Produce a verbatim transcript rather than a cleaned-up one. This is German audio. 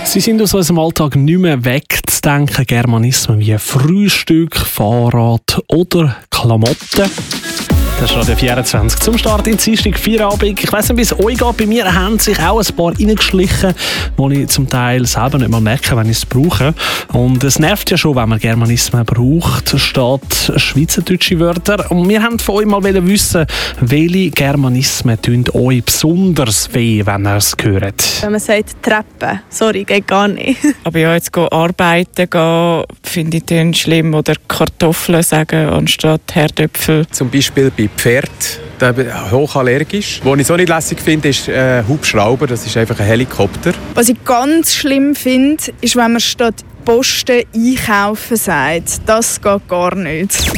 Sie sind aus unserem Alltag nicht mehr wegzudenken. Germanismen wie Frühstück, Fahrrad oder Klamotten. Das ist Radio vierundzwanzig zum Start in Dienstag, Feierabend. Ich weiss nicht, wie es euch geht. Bei mir haben sich auch ein paar reingeschlichen, die ich zum Teil selber nicht mal merke, wenn ich es brauche. Und es nervt ja schon, wenn man Germanismen braucht, statt schweizerdeutsche Wörter. Und wir wollten von euch mal wissen, welche Germanismen tun euch besonders weh, wenn ihr es hört. Wenn man sagt Treppe, sorry, geht gar nicht. Aber ja, jetzt gehen arbeiten gehen, finde ich dann schlimm. Oder Kartoffeln sagen anstatt Herdöpfel. Zum Beispiel bei Pferd, da bin ich hochallergisch. Was ich so nicht lässig finde, ist äh, Hubschrauber, das ist einfach ein Helikopter. Was ich ganz schlimm finde, ist, wenn man statt Posten einkaufen sagt. Das geht gar nicht.